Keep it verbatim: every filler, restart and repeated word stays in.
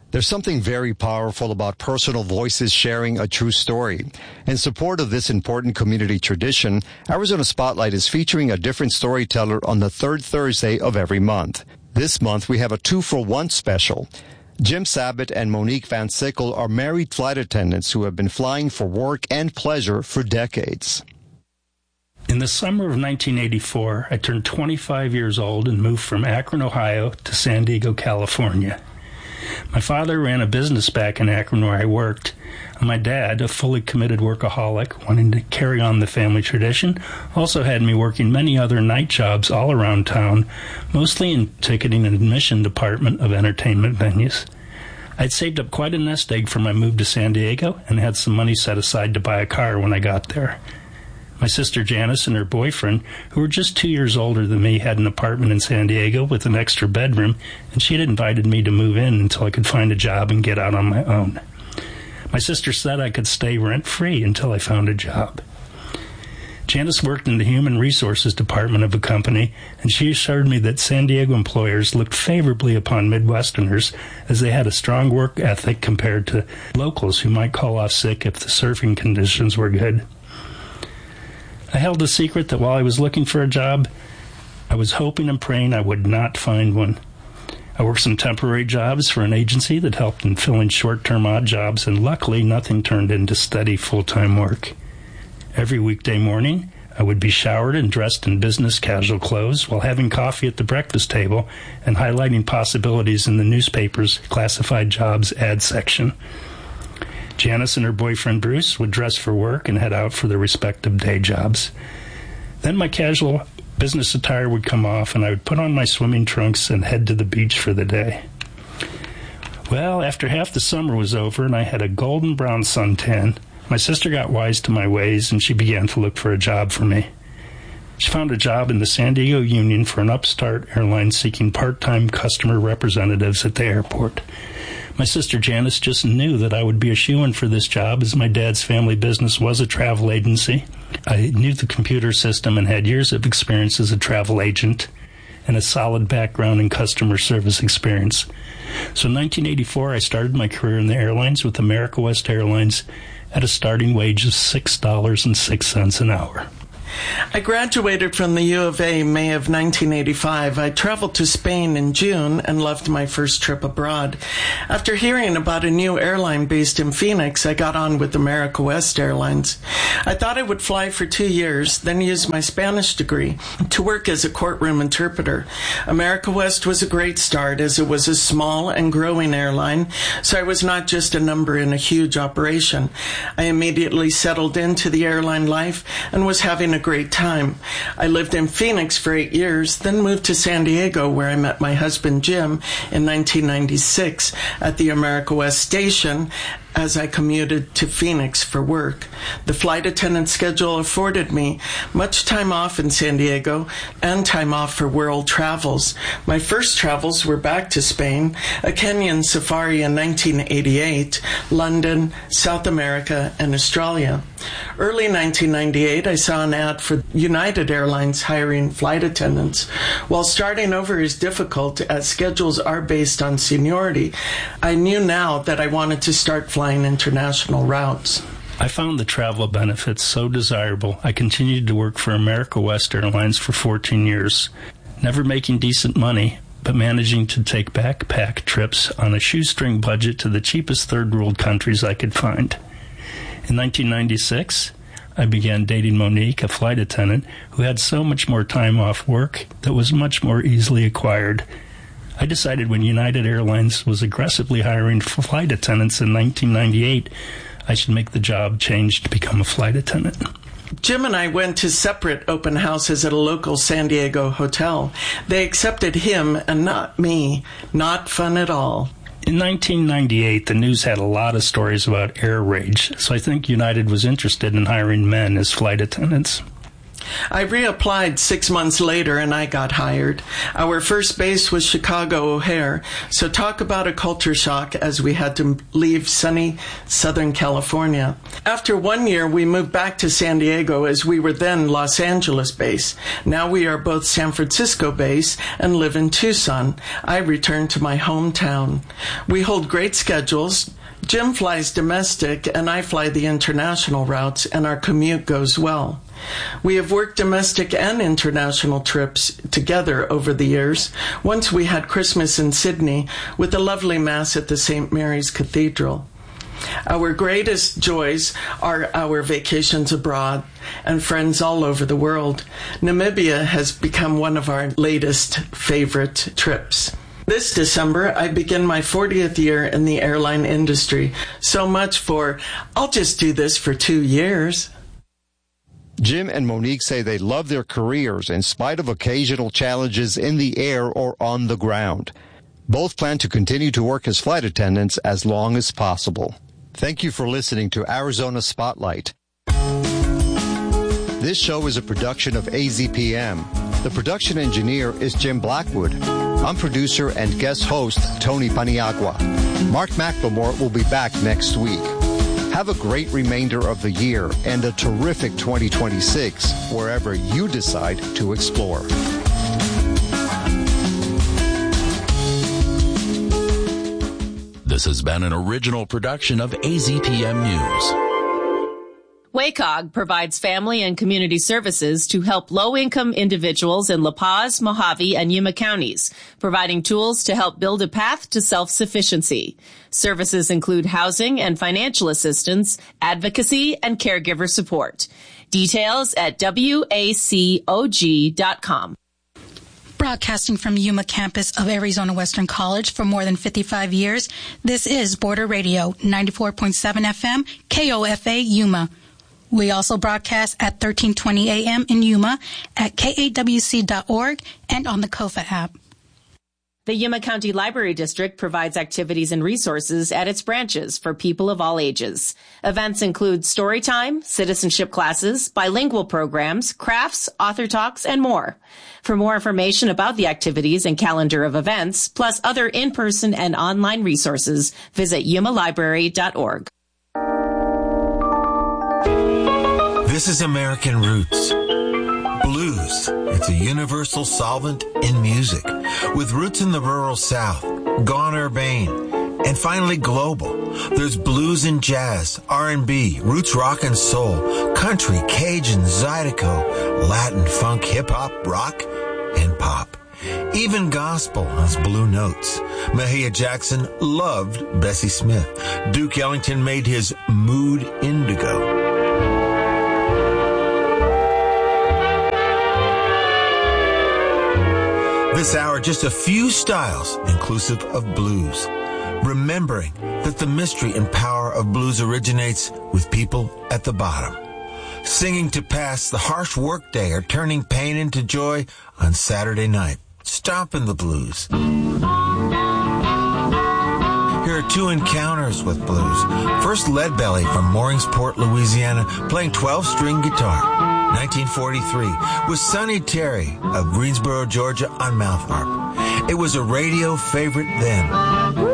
There's something very powerful about personal voices sharing a true story. In support of this important community tradition, Arizona Spotlight is featuring a different storyteller on the third Thursday of every month. This month, we have a two-for-one special. Jim Sabat and Monique Van Sickle are married flight attendants who have been flying for work and pleasure for decades. In the summer of nineteen eighty-four, I turned twenty-five years old and moved from Akron, Ohio to San Diego, California. My father ran a business back in Akron where I worked, and my dad, a fully committed workaholic wanting to carry on the family tradition, also had me working many other night jobs all around town, mostly in ticketing and admission department of entertainment venues. I'd saved up quite a nest egg for my move to San Diego and had some money set aside to buy a car when I got there. My sister Janice and her boyfriend, who were just two years older than me, had an apartment in San Diego with an extra bedroom, and she had invited me to move in until I could find a job and get out on my own. My sister said I could stay rent-free until I found a job. Janice worked in the human resources department of a company, and she assured me that San Diego employers looked favorably upon Midwesterners as they had a strong work ethic compared to locals who might call off sick if the surfing conditions were good. I held a secret that while I was looking for a job, I was hoping and praying I would not find one. I worked some temporary jobs for an agency that helped in filling short-term odd jobs, and luckily nothing turned into steady full-time work. Every weekday morning, I would be showered and dressed in business casual clothes while having coffee at the breakfast table and highlighting possibilities in the newspaper's classified jobs ad section. Janice and her boyfriend Bruce would dress for work and head out for their respective day jobs. Then my casual business attire would come off, and I would put on my swimming trunks and head to the beach for the day. Well, after half the summer was over and I had a golden brown suntan, my sister got wise to my ways, and she began to look for a job for me. She found a job in the San Diego Union for an upstart airline seeking part-time customer representatives at the airport. My sister Janice just knew that I would be a shoo-in for this job, as my dad's family business was a travel agency. I knew the computer system and had years of experience as a travel agent and a solid background in customer service experience. So in nineteen eighty-four, I started my career in the airlines with America West Airlines at a starting wage of six dollars and six cents an hour. I graduated from the U of A in May of nineteen eighty-five. I traveled to Spain in June and loved my first trip abroad. After hearing about a new airline based in Phoenix, I got on with America West Airlines. I thought I would fly for two years, then use my Spanish degree to work as a courtroom interpreter. America West was a great start, as it was a small and growing airline, so I was not just a number in a huge operation. I immediately settled into the airline life and was having a great time. I lived in Phoenix for eight years, then moved to San Diego, where I met my husband Jim in nineteen ninety-six at the America West station as I commuted to Phoenix for work. The flight attendant schedule afforded me much time off in San Diego and time off for world travels. My first travels were back to Spain, a Kenyan safari in nineteen eighty-eight, London, South America, and Australia. Early nineteen ninety-eight, I saw an ad for United Airlines hiring flight attendants. While starting over is difficult, as schedules are based on seniority, I knew now that I wanted to start flying international routes. I found the travel benefits so desirable, I continued to work for America West Airlines for fourteen years, never making decent money, but managing to take backpack trips on a shoestring budget to the cheapest third world countries I could find. In nineteen ninety-six, I began dating Monique, a flight attendant who had so much more time off work that was much more easily acquired. I decided when United Airlines was aggressively hiring flight attendants in nineteen ninety-eight, I should make the job change to become a flight attendant. Jim and I went to separate open houses at a local San Diego hotel. They accepted him and not me. Not fun at all. In nineteen ninety-eight, the news had a lot of stories about air rage, so I think United was interested in hiring men as flight attendants. I reapplied six months later and I got hired. Our first base was Chicago O'Hare, so talk about a culture shock as we had to leave sunny Southern California. After one year, we moved back to San Diego as we were then Los Angeles base. Now we are both San Francisco base and live in Tucson. I returned to my hometown. We hold great schedules. Jim flies domestic and I fly the international routes, and our commute goes well. We have worked domestic and international trips together over the years. Once we had Christmas in Sydney with a lovely Mass at the Saint Mary's Cathedral. Our greatest joys are our vacations abroad and friends all over the world. Namibia has become one of our latest favorite trips. This December, I begin my fortieth year in the airline industry. So much for, I'll just do this for two years. Jim and Monique say they love their careers in spite of occasional challenges in the air or on the ground. Both plan to continue to work as flight attendants as long as possible. Thank you for listening to Arizona Spotlight. This show is a production of A Z P M. The production engineer is Jim Blackwood. I'm producer and guest host Tony Paniagua. Mark McLemore will be back next week. Have a great remainder of the year and a terrific twenty twenty-six wherever you decide to explore. This has been an original production of A Z P M News. W A C O G provides family and community services to help low-income individuals in La Paz, Mojave, and Yuma counties, providing tools to help build a path to self-sufficiency. Services include housing and financial assistance, advocacy, and caregiver support. Details at W A C O G dot com. Broadcasting from Yuma campus of Arizona Western College for more than fifty-five years, this is Border Radio, ninety-four point seven F M, K O F A Yuma. We also broadcast at thirteen twenty A M in Yuma, at K A W C dot org, and on the KOFA app. The Yuma County Library District provides activities and resources at its branches for people of all ages. Events include story time, citizenship classes, bilingual programs, crafts, author talks, and more. For more information about the activities and calendar of events, plus other in-person and online resources, visit Yuma Library dot org. This is American Roots. Blues. It's a universal solvent in music. With roots in the rural South, gone urbane, and finally global. There's blues and jazz, R and B, roots rock and soul, country, Cajun, Zydeco, Latin, funk, hip-hop, rock, and pop. Even gospel has blue notes. Mahalia Jackson loved Bessie Smith. Duke Ellington made his mood indigo. This hour, just a few styles inclusive of blues. Remembering that the mystery and power of blues originates with people at the bottom. Singing to pass the harsh workday or turning pain into joy on Saturday night. Stomping the blues. Here are two encounters with blues. First, Leadbelly from Mooringsport, Louisiana, playing twelve-string guitar. nineteen forty-three, with Sonny Terry of Greensboro, Georgia on mouth harp. It was a radio favorite then.